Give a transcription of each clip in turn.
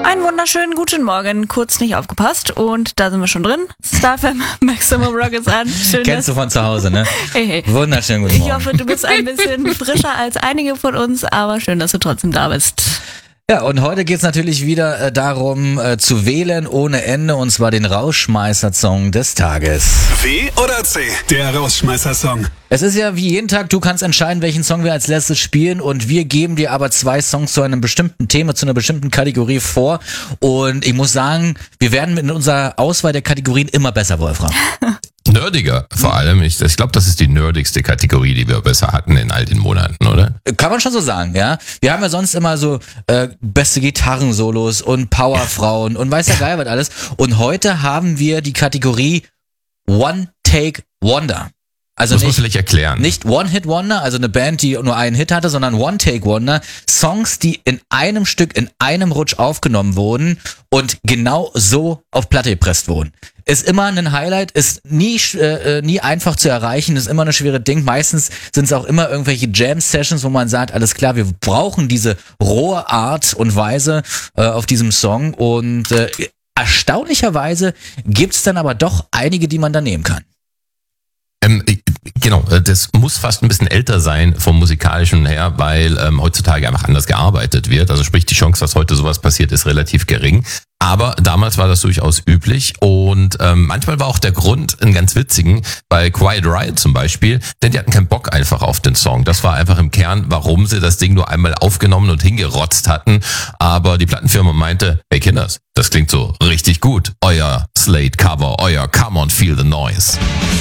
Einen wunderschönen guten Morgen, kurz nicht aufgepasst und da sind wir schon drin. Star FM, Maximum Rock ist an. Schön, kennst du von zu Hause, ne? Hey. Wunderschönen guten Morgen. Ich hoffe, du bist ein bisschen frischer als einige von uns, aber schön, dass du trotzdem da bist. Ja, und heute geht's natürlich wieder darum, zu wählen ohne Ende, und zwar den Rausschmeißer-Song des Tages. W oder C, der Rausschmeißer-Song. Es ist ja wie jeden Tag, du kannst entscheiden, welchen Song wir als letztes spielen, und wir geben dir aber 2 Songs zu einem bestimmten Thema, zu einer bestimmten Kategorie vor, und ich muss sagen, wir werden mit unserer Auswahl der Kategorien immer besser, Wolfram. Nerdiger vor allem. Ich glaube, das ist die nerdigste Kategorie, die wir besser hatten in all den Monaten, oder? Kann man schon so sagen, ja. Wir haben ja sonst immer so beste Gitarrensolos und Powerfrauen und weiß ja geil was alles. Und heute haben wir die Kategorie One Take Wonder. Also das muss man vielleicht erklären. Nicht One-Hit-Wonder, also eine Band, die nur einen Hit hatte, sondern One-Take-Wonder. Songs, die in einem Stück, in einem Rutsch aufgenommen wurden und genau so auf Platte gepresst wurden. Ist immer ein Highlight, ist nie einfach zu erreichen, ist immer eine schwere Ding. Meistens sind es auch immer irgendwelche Jam-Sessions, wo man sagt, alles klar, wir brauchen diese rohe Art und Weise auf diesem Song. Und erstaunlicherweise gibt's dann aber doch einige, die man da nehmen kann. Genau, das muss fast ein bisschen älter sein vom Musikalischen her, weil heutzutage einfach anders gearbeitet wird. Also sprich, die Chance, dass heute sowas passiert, ist relativ gering. Aber damals war das durchaus üblich, und manchmal war auch der Grund einen ganz witzigen, bei Quiet Riot zum Beispiel, denn die hatten keinen Bock einfach auf den Song. Das war einfach im Kern, warum sie das Ding nur einmal aufgenommen und hingerotzt hatten. Aber die Plattenfirma meinte, hey Kinders, das klingt so richtig gut. Euer Slate-Cover, euer Come on, Feel the Noise.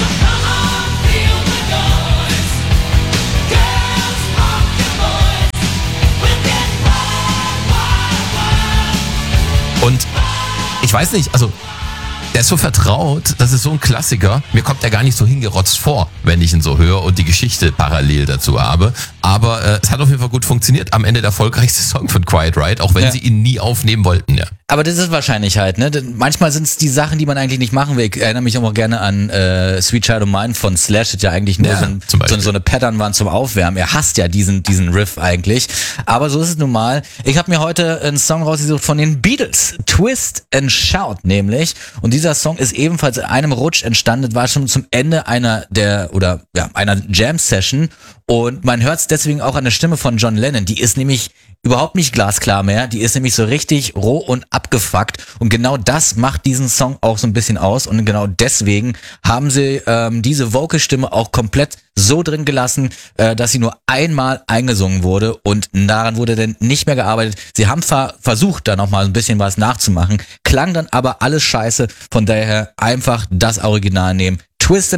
Und ich weiß nicht, also der ist so vertraut, das ist so ein Klassiker. Mir kommt er gar nicht so hingerotzt vor, wenn ich ihn so höre und die Geschichte parallel dazu habe. Aber es hat auf jeden Fall gut funktioniert. Am Ende der erfolgreichste Song von Quiet Riot, auch wenn sie ihn nie aufnehmen wollten, ja. Aber das ist wahrscheinlich halt, ne? Manchmal sind es die Sachen, die man eigentlich nicht machen will. Ich erinnere mich auch gerne an Sweet Child of Mine von Slash, das ja eigentlich nur so eine Pattern waren zum Aufwärmen. Er hasst ja diesen Riff eigentlich. Aber so ist es nun mal. Ich habe mir heute einen Song rausgesucht von den Beatles. Twist and Shout nämlich. Und dieser Song ist ebenfalls in einem Rutsch entstanden. War schon zum Ende einer Jam-Session. Und man hört es deswegen auch an der Stimme von John Lennon. Die ist nämlich überhaupt nicht glasklar mehr. Die ist nämlich so richtig roh und abgefuckt. Und genau das macht diesen Song auch so ein bisschen aus. Und genau deswegen haben sie diese Vocal-Stimme auch komplett so drin gelassen, dass sie nur einmal eingesungen wurde. Und daran wurde dann nicht mehr gearbeitet. Sie haben versucht, da nochmal ein bisschen was nachzumachen. Klang dann aber alles scheiße. Von daher einfach das Original nehmen. Twist